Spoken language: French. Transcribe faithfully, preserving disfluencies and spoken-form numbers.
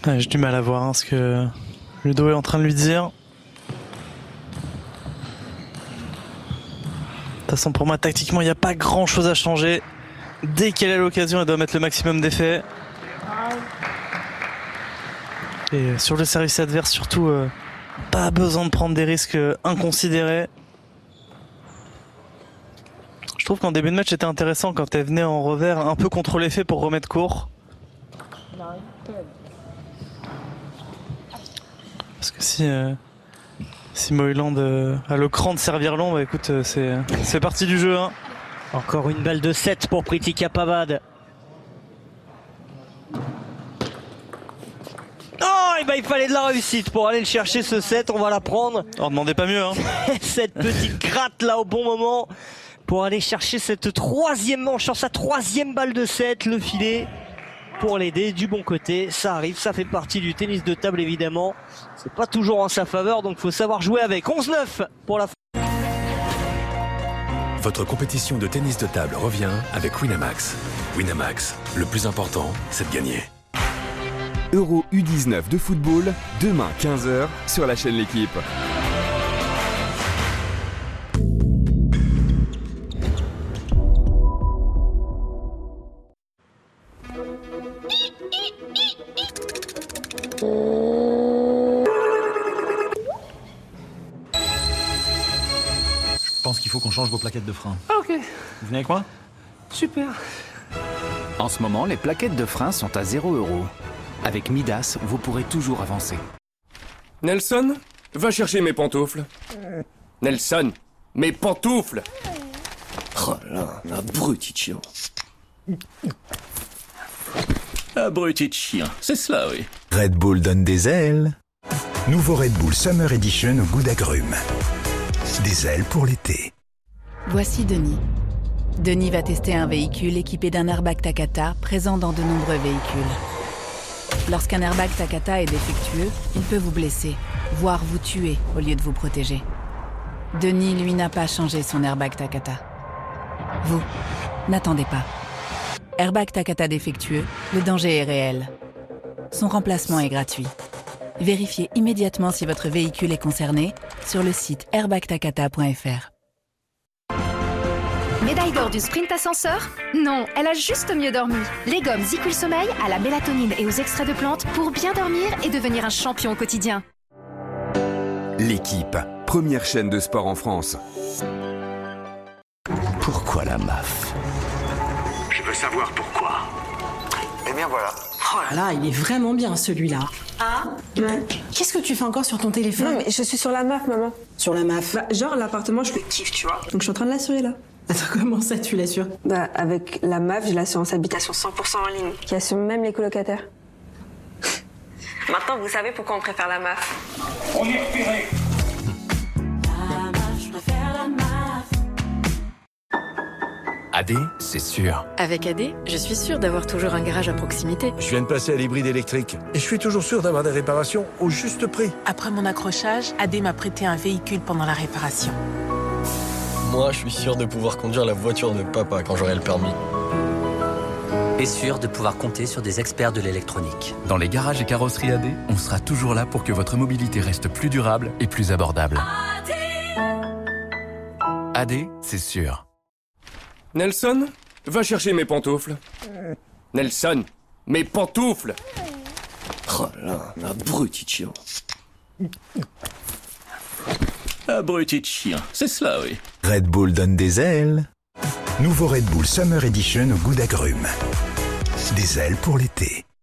Ouais, j'ai du mal à voir hein, ce que Ludo est en train de lui dire. De toute façon, pour moi, tactiquement, il n'y a pas grand chose à changer. Dès qu'elle a l'occasion, elle doit mettre le maximum d'effets. Et sur le service adverse, surtout, euh, pas besoin de prendre des risques inconsidérés. Je trouve qu'en début de match, c'était intéressant quand elle venait en revers, un peu contre l'effet pour remettre court. Parce que si, euh, si Moyland euh, a le cran de servir long, bah écoute, euh, c'est, c'est parti du jeu. Hein. Encore une balle de sept pour Pritika Pavad. Oh, et ben il fallait de la réussite pour aller le chercher ce set, on va la prendre. On demandait pas mieux. Hein. Cette petite gratte là au bon moment pour aller chercher cette troisième manche sur sa troisième balle de sept, le filet. Pour l'aider du bon côté, ça arrive, ça fait partie du tennis de table évidemment. C'est pas toujours en sa faveur, donc faut savoir jouer avec. onze neuf pour la fin. Votre compétition de tennis de table revient avec Winamax. Winamax, le plus important, c'est de gagner. Euro U dix-neuf de football, demain quinze heures sur la chaîne L'Équipe. Je pense qu'il faut qu'on change vos plaquettes de frein. Ah, ok. Vous venez avec moi? Super. En ce moment, les plaquettes de frein sont à zéro euro. Avec Midas, vous pourrez toujours avancer. Nelson, va chercher mes pantoufles. Nelson, mes pantoufles. Oh là, abruti de chien. Abruti de chien, c'est cela, oui. Red Bull donne des ailes. Nouveau Red Bull Summer Edition au goût d'agrumes. Des ailes pour l'été. Voici Denis. Denis va tester un véhicule équipé d'un airbag Takata présent dans de nombreux véhicules. Lorsqu'un airbag Takata est défectueux, il peut vous blesser, voire vous tuer au lieu de vous protéger. Denis, lui, n'a pas changé son airbag Takata. Vous, n'attendez pas. Airbag Takata défectueux, le danger est réel. Son remplacement est gratuit. Vérifiez immédiatement si votre véhicule est concerné sur le site airbag takata point f r. Médaille d'or du sprint ascenseur? Non, elle a juste mieux dormi. Les gommes Zicul Sommeil à la mélatonine et aux extraits de plantes pour bien dormir et devenir un champion au quotidien. L'Équipe, première chaîne de sport en France. Pourquoi la M A F? Je veux savoir pourquoi. Eh bien voilà. Oh là là, il est vraiment bien celui-là. Ah ouais. Qu'est-ce que tu fais encore sur ton téléphone? Non mais je suis sur la M A F, maman. Sur la M A F? Bah, genre l'appartement, je le kiffe, tu vois. Donc je suis en train de l'assurer là. Attends, comment ça tu l'assures? Bah avec la M A F, j'ai l'assurance habitation cent pour cent en ligne, qui assure même les colocataires. Maintenant, vous savez pourquoi on préfère la M A F. On est repéré. A D, c'est sûr. Avec A D, je suis sûre d'avoir toujours un garage à proximité. Je viens de passer à l'hybride électrique et je suis toujours sûr d'avoir des réparations au juste prix. Après mon accrochage, A D m'a prêté un véhicule pendant la réparation. Moi, je suis sûr de pouvoir conduire la voiture de papa quand j'aurai le permis. Et sûr de pouvoir compter sur des experts de l'électronique. Dans les garages et carrosseries A D, on sera toujours là pour que votre mobilité reste plus durable et plus abordable. A D, A D, c'est sûr. Nelson, va chercher mes pantoufles. Nelson, mes pantoufles. Oh là, abruti de chien. Abruti de chien, c'est cela, oui. Red Bull donne des ailes. Nouveau Red Bull Summer Edition au goût d'agrumes. Des ailes pour l'été.